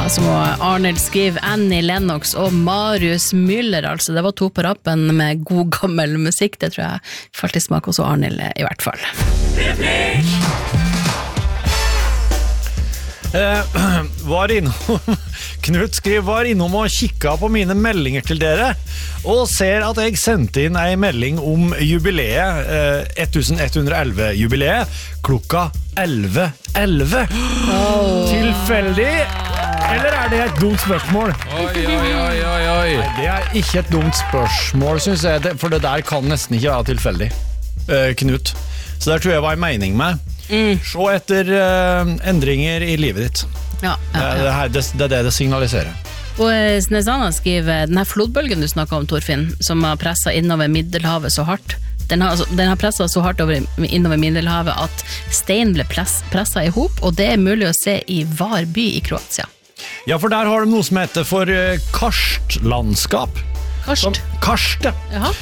så må Arnold skrive Annie Lennox og Marius Müller, altså det var to på rappen med god gammel musikk, det tror jeg falt I smak hos Arnold I hvert fall. Knut skriver var innom og kikket på mine meldinger til dere og ser at jeg sendte inn en melding om jubileet 1111-jubileet klokka 11:11 Tilfeldig eller det et dumt spørsmål? Oi. Nei, det ikke et dumt spørsmål, synes jeg, for det der kan nesten ikke være tilfeldig, Knut. Så der tror jeg var en mening med. Se etter endringer I livet ditt. Ja. Det det signaliserer. Og Snesana skriver, denne flodbølgen du snakket om, Torfinn, som har presset innover Middelhavet så hardt, den har presset så hardt innover Middelhavet at stein ble presset I hop, og det mulig å se I Var by I Kroatia. Ja, for der har de noe som heter for karstlandskap. Karst, ja. Jaha.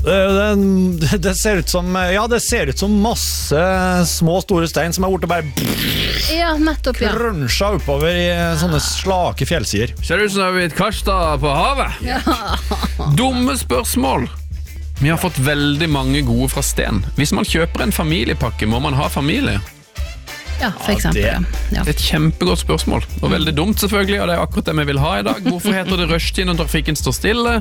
Det ser ut som masse små store stein som borte bare Ja, nettopp, ja. Krønsja oppover I sånne slake fjellsider. Ser ut som det et karsta på havet. Ja. Dumme spørsmål. Vi har fått veldig mange gode fra Sten. Hvis man kjøper en familiepakke, må man ha familie? Ja, for eksempel. Ja. Det et kjempegodt spørsmål, og veldig dumt selvfølgelig, og det akkurat det vi vil ha I dag. Hvorfor heter det rushtid når trafikken står stille?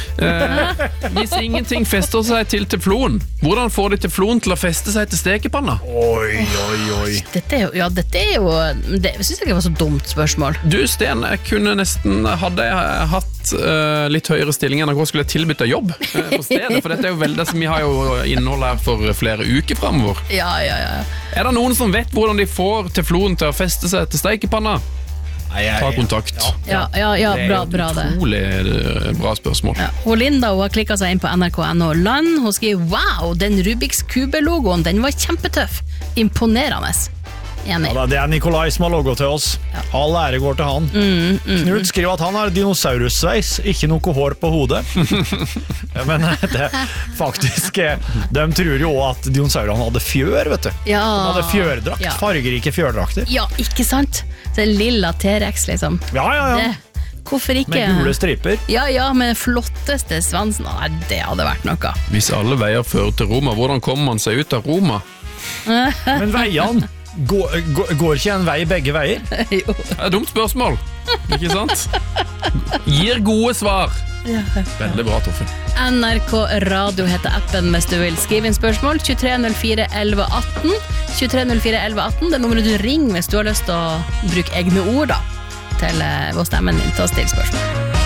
Hvis ingenting fester seg til teflon, hvordan får de teflon til å feste seg til stekepanna? Oi. Dette synes jeg ikke var så dumt spørsmål. Du, Sten, jeg kunne nesten, hadde jeg hatt litt høyere stilling enn jeg skulle tilbytte jobb på stedet, for dette jo veldig, vi har jo innhold her for flere uker fremover. Ja. Det noen som vet hvordan de får teflon til å feste seg til stekepanna? Ta kontakt. Ja, bra det. Utrolig bra spørsmål. Ja. Og Linda, hun har klikket seg inn på NRK.no Land. Hun skriver, wow, den Rubiks Kube-logoen, den var kjempetøff. Imponerende. Enig. Ja, det Nikolai som har logo til oss. All ære går til han. Knut skriver at han har dinosaurussveis, ikke noe hår på hodet. Men det faktisk, de tror jo også at dinosaurene hadde fjør, vet du. Ja. De hadde fjørdrakt, fargerike fjørdrakter. Ja, ikke sant? Det lilla T-rex, liksom. Ja. Hvorfor ikke? Med gule striper. Ja, med flotteste svansen. Nei, det hadde vært noe. Hvis alle veier fører til Roma, hvordan kommer man seg ut av Roma? Men veiene går ikke en vei begge veier? Jo. Det et dumt spørsmål, ikke sant? Gir gode svar. Veldig bra, Torfinn. NRK Radio heter appen hvis du vil skrive inn spørsmål. 2304 1118. 2304 1118, det nummeret du ringer hvis du har lyst til å bruke egne ord da, til å stemme din til å stille spørsmål.